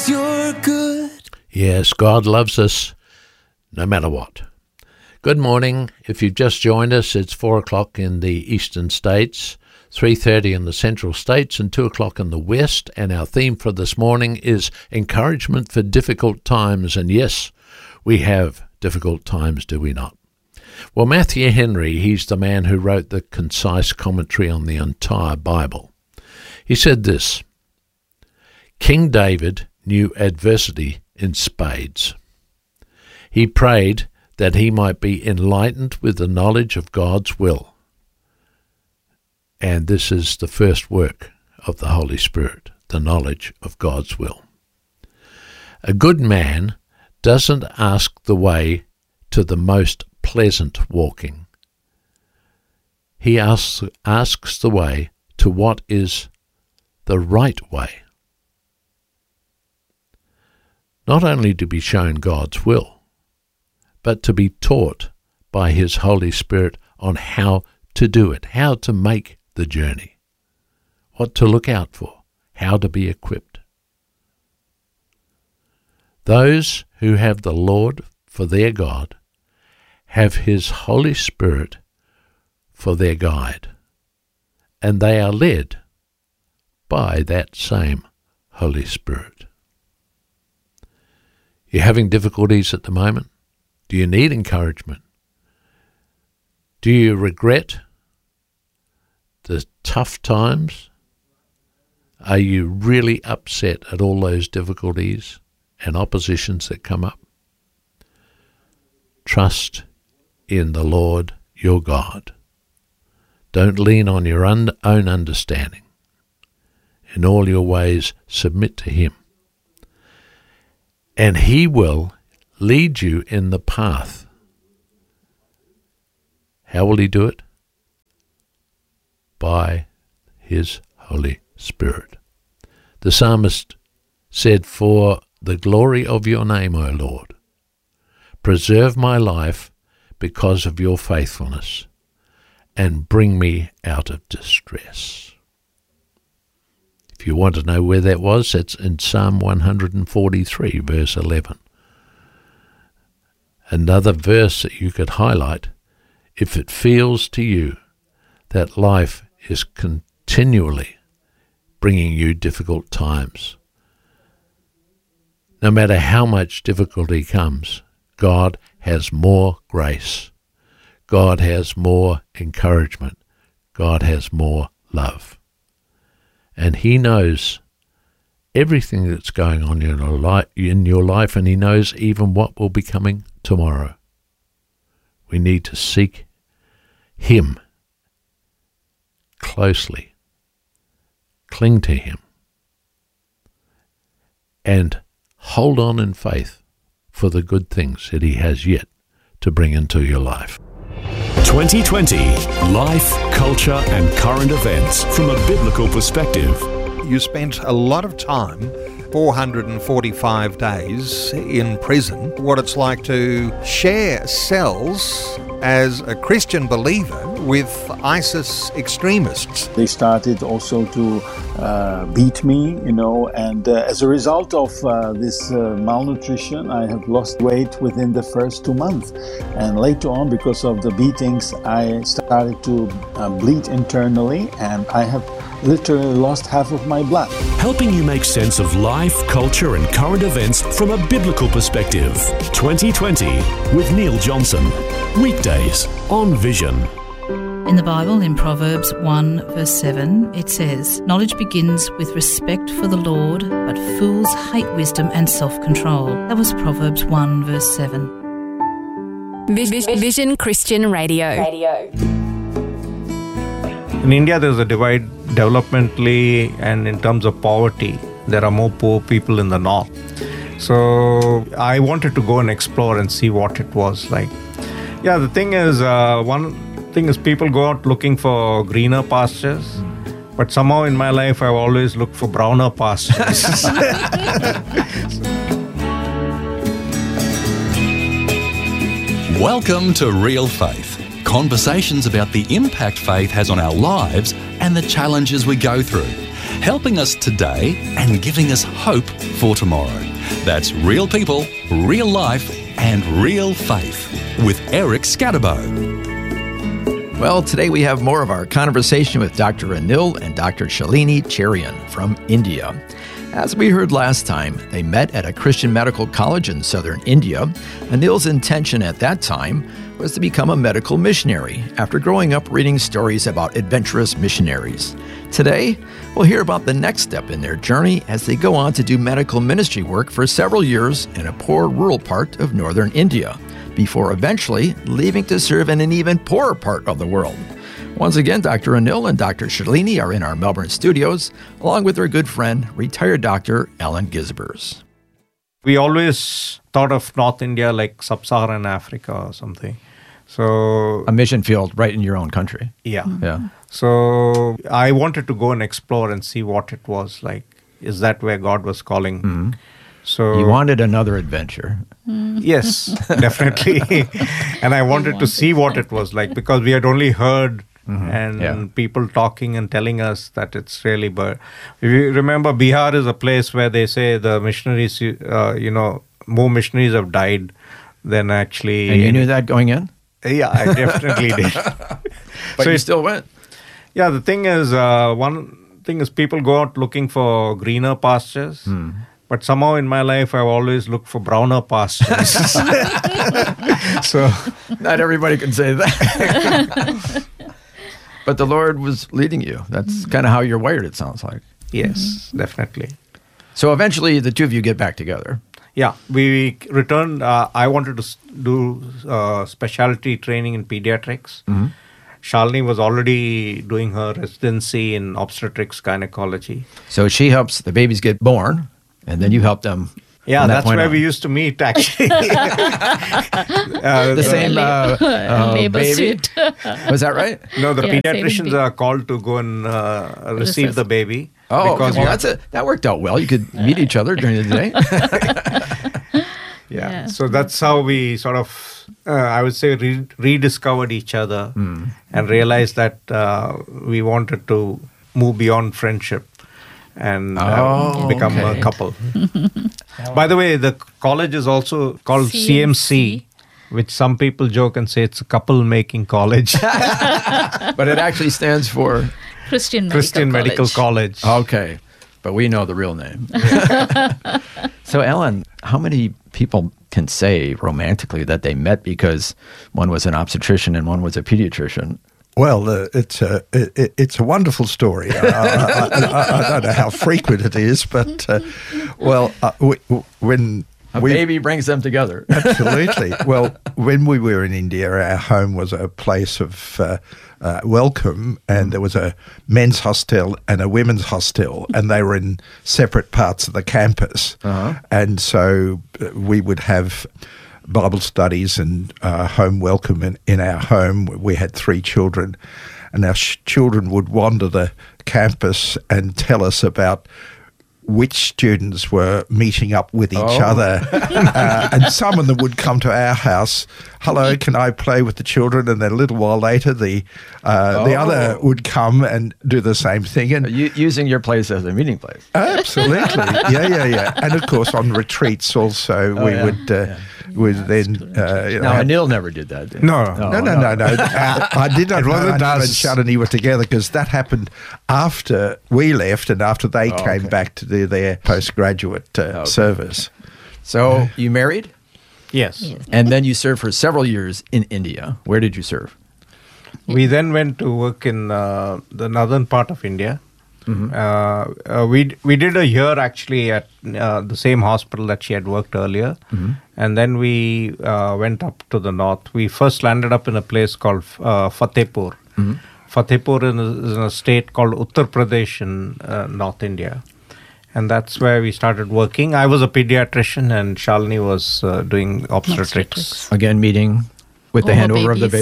'cause you're good. Yes, God loves us no matter what. Good morning. If you've just joined us, it's 4 o'clock in the eastern states, 3:30 in the central states, and 2 o'clock in the west. And our theme for this morning is encouragement for difficult times. And yes, we have difficult times, do we not? Well, Matthew Henry, he's the man who wrote the concise commentary on the entire Bible. He said this: King David knew adversity in spades. He prayed that he might be enlightened with the knowledge of God's will. And this is the first work of the Holy Spirit, the knowledge of God's will. A good man doesn't ask the way to the most pleasant walking. He asks the way to what is the right way. Not only to be shown God's will, but to be taught by His Holy Spirit on how to do it, how to make the journey, what to look out for, how to be equipped. Those who have the Lord for their God have His Holy Spirit for their guide, and they are led by that same Holy Spirit. You're having difficulties at the moment? Do you need encouragement? Do you regret the tough times? Are you really upset at all those difficulties and oppositions that come up? Trust in the Lord your God. Don't lean on your own understanding. In all your ways, submit to Him. And He will lead you in the path. How will He do it? By His Holy Spirit. The psalmist said, "For the glory of your name, O Lord, preserve my life because of your faithfulness, and bring me out of distress." If you want to know where that was, that's in Psalm 143, verse 11. Another verse that you could highlight, if it feels to you that life is continually bringing you difficult times. No matter how much difficulty comes, God has more grace. God has more encouragement. God has more love. And He knows everything that's going on in your life, and He knows even what will be coming tomorrow. We need to seek Him closely, cling to Him, and hold on in faith for the good things that He has yet to bring into your life. 2020 Life, Culture and Current Events from a Biblical Perspective. You spent a lot of time, 445 days in prison. What it's like to share cells as a Christian believer with ISIS extremists. They started also to beat me, and as a result of this malnutrition, I have lost weight within the first 2 months. And later on, because of the beatings, I started to bleed internally, and I have literally lost half of my blood. Helping you make sense of life, culture and current events from a biblical perspective. 2020 with Neil Johnson. Weekdays on Vision. In the Bible, in Proverbs 1 verse 7, it says, "Knowledge begins with respect for the Lord, but fools hate wisdom and self-control." That was Proverbs 1 verse 7. Vision Christian Radio. In India, there's a divide developmentally and in terms of poverty. There are more poor people in the north. So I wanted to go and explore and see what it was like. Yeah, the thing is, one thing is people go out looking for greener pastures, but somehow in my life I've always looked for browner pastures. Welcome to Real Faith. Conversations about the impact faith has on our lives and the challenges we go through. helping us today and giving us hope for tomorrow. That's Real People, Real Life and Real Faith with Eric Scatterbo. Well, today we have more of our conversation with Dr. Anil and Dr. Shalini Cherian from India. As we heard last time, they met at a Christian medical college in southern India. Anil's intention at that time was to become a medical missionary after growing up reading stories about adventurous missionaries. Today, we'll hear about the next step in their journey as they go on to do medical ministry work for several years in a poor rural part of northern India, before eventually leaving to serve in an even poorer part of the world. Once again, Dr. Anil and Dr. Shalini are in our Melbourne studios, along with their good friend, retired Dr. Ellen Gisbers. We always thought of North India like sub-Saharan Africa or something. So A mission field right in your own country. Yeah. Yeah. So I wanted to go and explore and see what it was like. Is that where God was calling? Mm-hmm. So You wanted another adventure. Yes, definitely. And I wanted to see what it was like because we had only heard people talking and telling us that it's really. But if you remember, Bihar is a place where they say the missionaries, more missionaries have died than actually. And you knew that going in? Yeah, I definitely did. But you still went. Yeah, the thing is, one thing is people go out looking for greener pastures. But somehow in my life, I've always looked for browner pastures. So not everybody can say that. But the Lord was leading you. That's kind of how you're wired, it sounds like. Yes, definitely. So eventually the two of you get back together. Yeah, we returned. I wanted to do specialty training in pediatrics. Mm-hmm. Shalini was already doing her residency in obstetrics gynecology. So she helps the babies get born, and then you help them. Yeah, that's where we used to meet, actually. The same baby? Suit. Was that right? No, the pediatricians are called to go and receive the baby. Oh, because that worked out well. You could meet each other during the day. Yeah, so that's how we sort of, I would say, rediscovered each other and realized that we wanted to move beyond friendship and become a couple. By the way, the college is also called CMC, which some people joke and say it's a couple-making college. But it actually stands for Christian Medical College. Okay, but we know the real name. So, Ellen, how many people can say romantically that they met because one was an obstetrician and one was a pediatrician? Well, it's a wonderful story. I don't know how frequent it is, but when a baby brings them together. Absolutely. Well, when we were in India, our home was a place of welcome, and there was a men's hostel and a women's hostel, and they were in separate parts of the campus. And so we would have Bible studies and home welcome in our home. We had 3 children, and our children would wander the campus and tell us about which students were meeting up with each other. And some of them would come to our house. Hello, can I play with the children? And then a little while later, the other would come and do the same thing. And using your place as a meeting place. Absolutely. Yeah. And of course, on retreats also, we would then... Now, Anil never did that, did he? No. I did not know Anil and Shalini were together because that happened after we left and after they came back to do their postgraduate service. So you married? Yes. And then you served for several years in India. Where did you serve? We then went to work in the northern part of India. Mm-hmm. We did a year actually at the same hospital that she had worked earlier. Mm-hmm. And then we went up to the north. We first landed up in a place called Fatehpur. Mm-hmm. Fatehpur is in a state called Uttar Pradesh in North India. And that's where we started working. I was a pediatrician and Shalini was doing obstetrics. Again, meeting with the handover of the baby.